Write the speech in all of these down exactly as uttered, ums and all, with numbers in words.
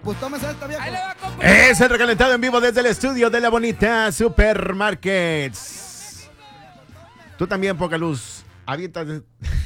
Pues tómese esta, viejo. Ahí le va, compa. Es el recalentado en vivo desde el estudio de La Bonita Supermarkets. Tú también, Pocaluz. Aviéntate.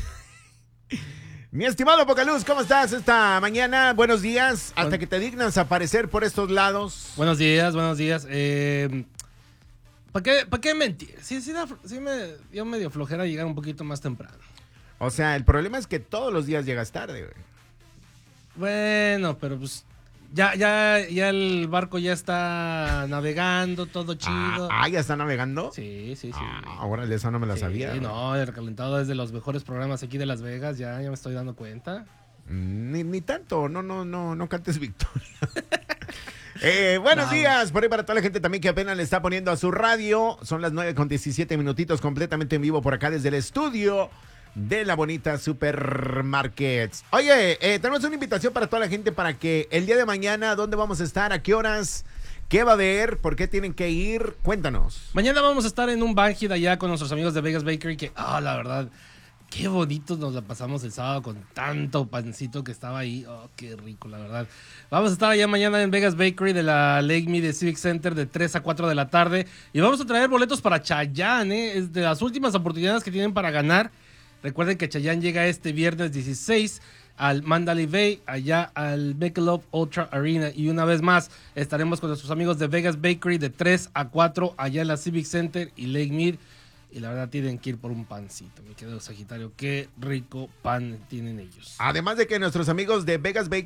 Mi estimado Pocaluz, ¿cómo estás esta mañana? Buenos días. Hasta Buen... que te dignas a aparecer por estos lados. Buenos días, buenos días. Eh, ¿Para qué, pa qué mentir? Sí, sí, da, sí me dio medio flojera llegar un poquito más temprano. O sea, el problema es que todos los días llegas tarde, güey. Bueno, pero pues ya, ya, ya el barco ya está navegando, todo chido. Ah, ¿ya está navegando? Sí, sí, sí. Ah, ahora de eso no me la sí, sabía. Sí, no, el recalentado es de los mejores programas aquí de Las Vegas, ya, ya me estoy dando cuenta. Ni, ni tanto, no, no, no, no cantes victoria. eh, buenos no. días, por ahí para toda la gente también que apenas le está poniendo a su radio. Son las nueve con diecisiete minutitos completamente en vivo por acá desde el estudio de La Bonita Supermarkets. Oye, eh, tenemos una invitación para toda la gente para que el día de mañana, ¿dónde vamos a estar? ¿A qué horas? ¿Qué va a haber? ¿Por qué tienen que ir? Cuéntanos. Mañana vamos a estar en un Banjid allá con nuestros amigos de Vegas Bakery que, ah, oh, la verdad, qué bonitos nos la pasamos el sábado con tanto pancito que estaba ahí. Oh, qué rico, la verdad. Vamos a estar allá mañana en Vegas Bakery de la Lake Mead Civic Center de tres a cuatro de la tarde. Y vamos a traer boletos para Chayanne, ¿eh? Es de las últimas oportunidades que tienen para ganar. Recuerden que Chayanne llega este viernes dieciséis al Mandalay Bay, allá al Michelob Ultra Arena. Y una vez más estaremos con nuestros amigos de Vegas Bakery de tres a cuatro allá en la Civic Center y Lake Mead. Y la verdad tienen que ir por un pancito, mi querido Sagitario. Qué rico pan tienen ellos. Además de que nuestros amigos de Vegas Bakery